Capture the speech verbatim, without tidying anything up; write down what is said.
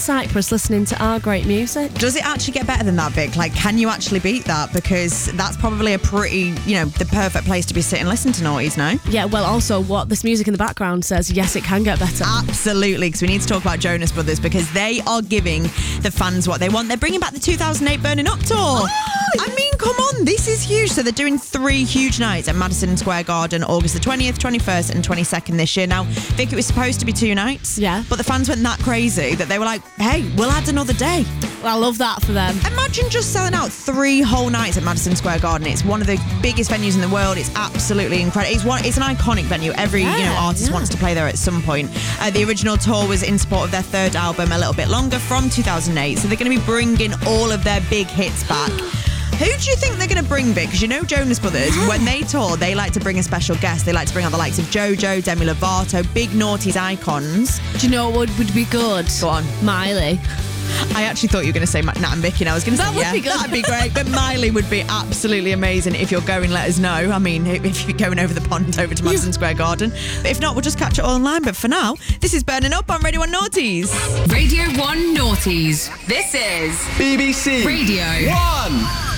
Cyprus listening to our great music. Does it actually get better than that, Vic? Like, can you actually beat that? Because that's probably a pretty, you know, the perfect place to be sitting and listening to Naughties, no? Yeah, well, also what this music in the background says, yes, it can get better. Absolutely, because we need to talk about Jonas Brothers because they are giving the fans what they want. They're bringing back the two thousand eight Burning Up tour. Oh! I mean, come on, this is huge. So they're doing three huge nights at Madison Square Garden, August the twentieth, twenty-first and twenty-second this year. Now, Vic, it was supposed to be two nights. Yeah. But the fans went that crazy that they were like, hey, we'll add another day. Well, I love that for them. Imagine just selling out three whole nights at Madison Square Garden. It's one of the biggest venues in the world. It's absolutely incredible. It's one. It's an iconic venue. Every yeah, you know artist yeah. wants to play there at some point. Uh, the original tour was in support of their third album, A Little Bit Longer, from two thousand eight. So they're going to be bringing all of their big hits back. Who do you think they're going to bring, Vic? Because you know Jonas Brothers, Yeah. when they tour, they like to bring a special guest. They like to bring out the likes of JoJo, Demi Lovato, big Naughties icons. Do you know what would, would be good? Go on. Miley. I actually thought you were going to say Nat and Vicky, and I was going to say, That would yeah, be good. that'd be great. But Miley would be absolutely amazing. If you're going, let us know. I mean, if you're going over the pond, over to Madison Square Garden. But if not, we'll just catch it all online. But for now, this is Burning Up on Radio one Naughties. Radio one Naughties. This is B B C Radio One.